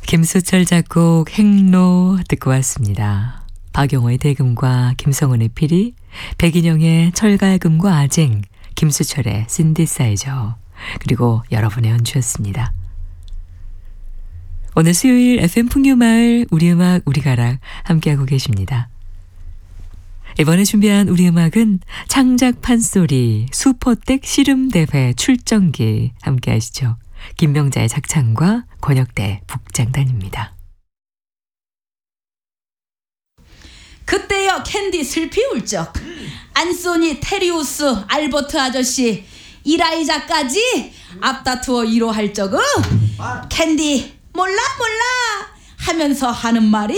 김수철 작곡 행로 듣고 왔습니다. 박용호의 대금과 김성은의 피리, 백인영의 철갈금과 아쟁, 김수철의 신디사이저, 그리고 여러분의 연주였습니다. 오늘 수요일 FM 풍류마을 우리음악 우리가락 함께하고 계십니다. 이번에 준비한 우리음악은 창작 판소리 슈퍼텍 씨름대회 출정기 함께하시죠. 김명자의 작창과 권혁대 북장단입니다. 그때여 캔디 슬피 울적 안소니 테리우스 알버트 아저씨 이라이자까지 앞다투어 이로할 적은 캔디 몰라 하면서 하는 말이